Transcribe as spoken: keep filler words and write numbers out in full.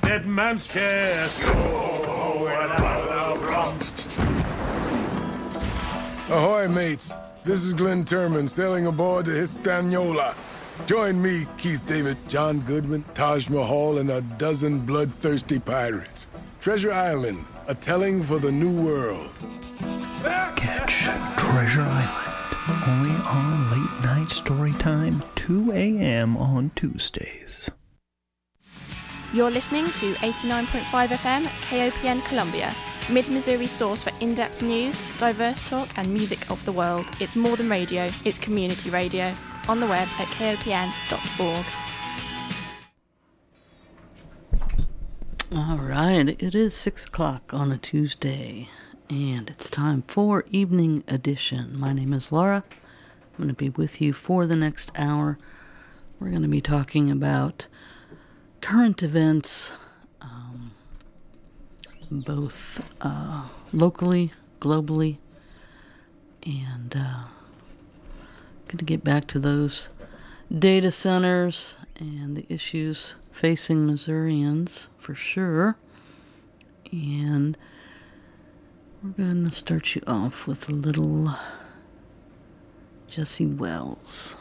dead man's chest. Oh, and I'll run. Ahoy, mates. This is Glenn Turman sailing aboard the Hispaniola. Join me, Keith David, John Goodwin, Taj Mahal, and a dozen bloodthirsty pirates. Treasure Island, a telling for the new world. Catch Treasure Island only on Late Night Storytime, two a.m. on Tuesdays. You're listening to eighty-nine point five F M K O P N Columbia, Mid-Missouri's source for in-depth news, diverse talk, and music of the world. It's more than radio, it's community radio. On the web at K O P N dot org. All right, it is six o'clock on a Tuesday, and it's time for Evening Edition. My name is Laura. I'm going to be with you for the next hour. We're going to be talking about current events, um, both uh, locally, globally, and uh, going to get back to those data centers and the issues facing Missourians for sure. And we're going to start you off with a little Jesse Wells.